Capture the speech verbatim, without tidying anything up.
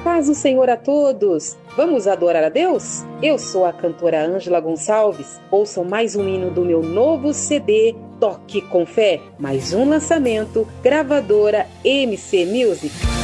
paz do Senhor a todos! Vamos adorar a Deus? Eu sou a cantora Ângela Gonçalves. Ouçam mais um hino do meu novo C D, Toque com Fé. Mais um lançamento, gravadora M C Music.